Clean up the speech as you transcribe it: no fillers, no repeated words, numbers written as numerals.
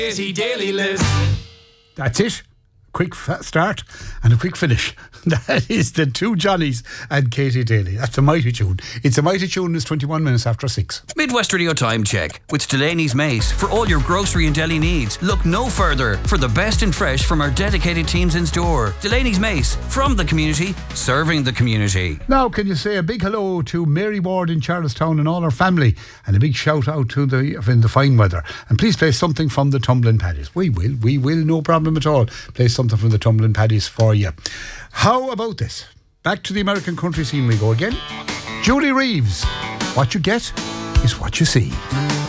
Katie Daly List. That's it. Quick start and a quick finish. That is the two Johnnies and Katie Daly. That's a mighty tune. It's a mighty tune. It's 21 minutes after 6. Midwest Radio Time Check with Delaney's Mace. For all your grocery and deli needs, look no further for the best in fresh from our dedicated teams in store. Delaney's Mace, from the community, serving the community. Now, can you say a big hello to Mary Ward in Charlestown and all her family, and a big shout out to in the fine weather. And please play something from the Tumbling Paddies. We will, no problem at all. Play something from the Tumbling Paddies for you. How about this? Back to the American country scene we go again. Julie Reeves. What you get is what you see.